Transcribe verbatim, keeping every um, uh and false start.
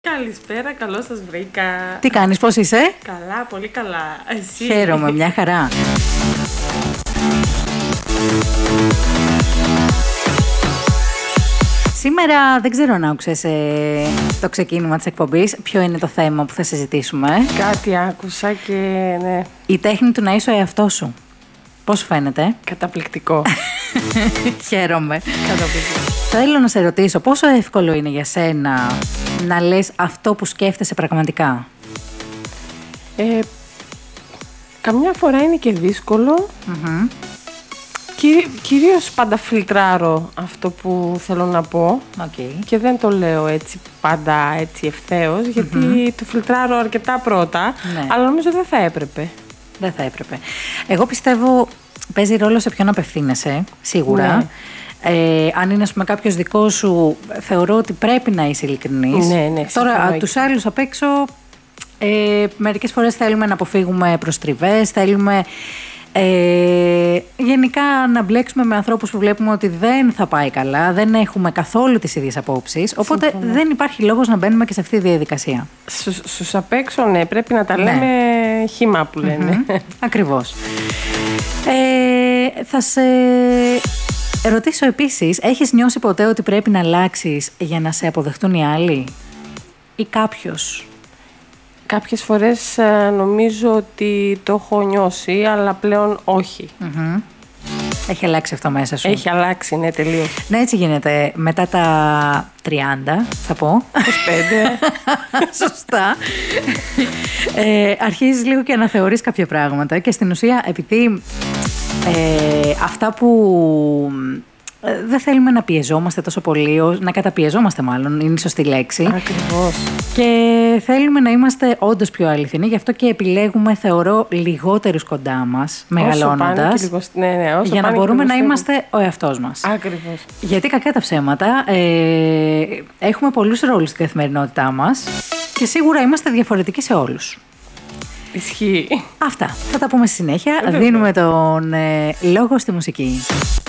Καλησπέρα, καλώς σας βρήκα. Τι κάνεις, πώς είσαι? Καλά, πολύ καλά. Εσύ? Χαίρομαι, μια χαρά. Σήμερα δεν ξέρω αν άκουσες ε, το ξεκίνημα της εκπομπής. Ποιο είναι το θέμα που θα συζητήσουμε? Κάτι άκουσα και ναι. Η τέχνη του να είσαι ο εαυτός σου. Πώς σου φαίνεται? Καταπληκτικό. Χαίρομαι. Καταπληκτικό. Θέλω να σε ρωτήσω, πόσο εύκολο είναι για σένα να λες αυτό που σκέφτεσαι πραγματικά? Ε, καμιά φορά είναι και δύσκολο. Mm-hmm. Κυ, κυρίως πάντα φιλτράρω αυτό που θέλω να πω. Okay. Και δεν το λέω έτσι πάντα έτσι ευθέως, γιατί mm-hmm. το φιλτράρω αρκετά πρώτα, ναι. αλλά νομίζω δεν θα έπρεπε. Δεν θα έπρεπε. Εγώ πιστεύω παίζει ρόλο σε ποιον απευθύνεσαι, σίγουρα. Ναι. Ε, αν είναι, ας πούμε, κάποιος δικό σου, θεωρώ ότι πρέπει να είσαι ειλικρινής. Ναι, ναι, τώρα, τους άλλους απ' έξω, ε, μερικές φορές θέλουμε να αποφύγουμε προστριβές, θέλουμε ε, γενικά να μπλέξουμε με ανθρώπους που βλέπουμε ότι δεν θα πάει καλά, δεν έχουμε καθόλου τις ίδιες απόψεις, οπότε Συμφωνώ. δεν υπάρχει λόγος να μπαίνουμε και σε αυτή τη διαδικασία. Στους, στους απ' έξω, ναι, πρέπει να τα λέμε ναι. χύμα που λένε. Mm-hmm. Ακριβώς. Ε, θα σε ρωτήσω επίσης, έχεις νιώσει ποτέ ότι πρέπει να αλλάξεις για να σε αποδεχτούν οι άλλοι ή κάποιος? Κάποιες φορές νομίζω ότι το έχω νιώσει, αλλά πλέον όχι. Mm-hmm. Έχει αλλάξει αυτό μέσα σου? Έχει αλλάξει, ναι, τελείως. Ναι, έτσι γίνεται. Μετά τα τριάντα, θα πω. είκοσι πέντε. Σωστά. ε, αρχίζεις λίγο και αναθεωρείς κάποια πράγματα και στην ουσία, επειδή ε, αυτά που ε, δεν θέλουμε να πιεζόμαστε τόσο πολύ, να καταπιεζόμαστε μάλλον, είναι η σωστή λέξη. Ακριβώς. Και θέλουμε να είμαστε όντως πιο αληθινοί, γι' αυτό και επιλέγουμε, θεωρώ, λιγότερους κοντά μας, μεγαλώνοντας, λιγο... ναι, ναι, όσο για να μπορούμε να είμαστε ο εαυτός μας. Ακριβώς. Γιατί κακά τα ψέματα, ε, έχουμε πολλούς ρόλους στην καθημερινότητά μας και σίγουρα είμαστε διαφορετικοί σε όλους. Ισχύει. Αυτά. Θα τα πούμε στη συνέχεια. Δίνουμε τον ε, λόγο στη μουσική.